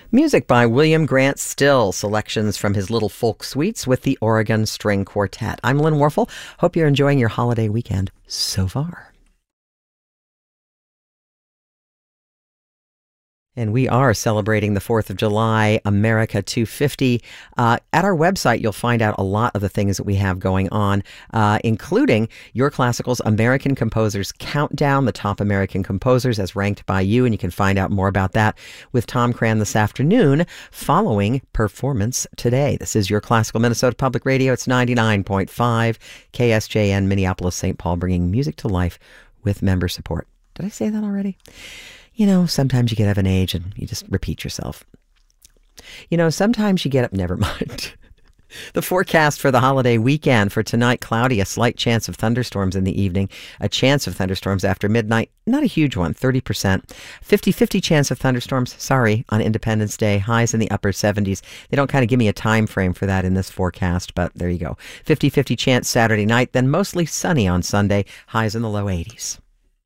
Music by William Grant Still, selections from his Little Folk Suites with the Oregon String Quartet. I'm Lynn Warfel. Hope you're enjoying your holiday weekend so far. And we are celebrating the 4th of July, America 250. At our website, you'll find out a lot of the things that we have going on, including Your Classical's American Composers Countdown, the top American composers as ranked by you. And you can find out more about that with Tom Cran this afternoon following Performance Today. This is Your Classical Minnesota Public Radio. It's 99.5 KSJN Minneapolis, St. Paul, bringing music to life with member support. Did I say that already? You know, sometimes you get of an age and you just repeat yourself. You know, sometimes you get up, never mind. The forecast for the holiday weekend: for tonight, cloudy, a slight chance of thunderstorms in the evening, a chance of thunderstorms after midnight, not a huge one, 30%. 50-50 chance of thunderstorms, on Independence Day, highs in the upper 70s. They don't kind of give me a time frame for that in this forecast, but there you go. 50-50 chance Saturday night, then mostly sunny on Sunday, highs in the low 80s.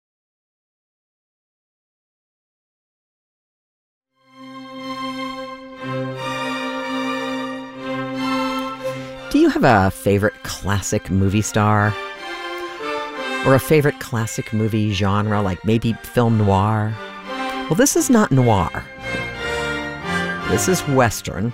Do you have a favorite classic movie star? Or a favorite classic movie genre, like maybe film noir? Well, this is not noir. This is Western.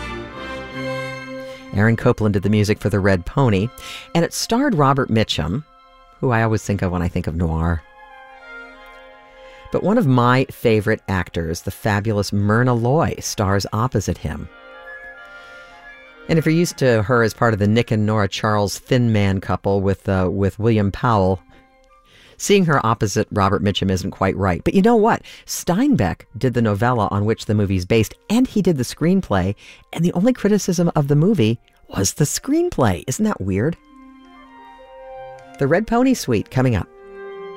Aaron Copland did the music for The Red Pony, and it starred Robert Mitchum, who I always think of when I think of noir. But one of my favorite actors, the fabulous Myrna Loy, stars opposite him. And if you're used to her as part of the Nick and Nora Charles Thin Man couple with William Powell, seeing her opposite Robert Mitchum isn't quite right. But you know what? Steinbeck did the novella on which the movie's based, and he did the screenplay, and the only criticism of the movie was the screenplay. Isn't that weird? The Red Pony Suite coming up.